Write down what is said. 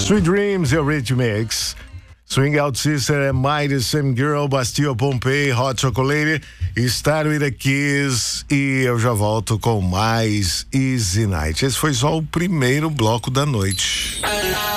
Sweet Dreams e o Rich Mix. Swing Out Sister, Am I the Same Girl, Bastille Pompeii, Hot Chocolate, Start With The Kiss, e eu já volto com mais Easy Night. Esse foi só o primeiro bloco da noite.